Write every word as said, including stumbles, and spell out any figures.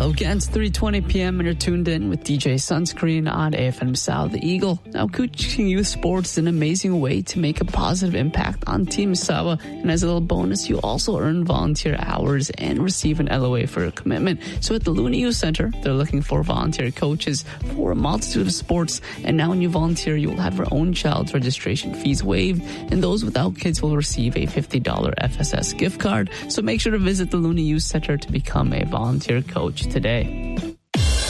Hello again, it's three twenty p.m. and you're tuned in with D J Sunscreen on A F M South The Eagle. Now, coaching youth sports is an amazing way to make a positive impact on Team Sawa. And as a little bonus, you also earn volunteer hours and receive an L O A for your commitment. So at the Luna Youth Center, they're looking for volunteer coaches for a multitude of sports. And now when you volunteer, you will have your own child's registration fees waived. And those without kids will receive a fifty dollars F S S gift card. So make sure to visit the Luna Youth Center to become a volunteer coach today.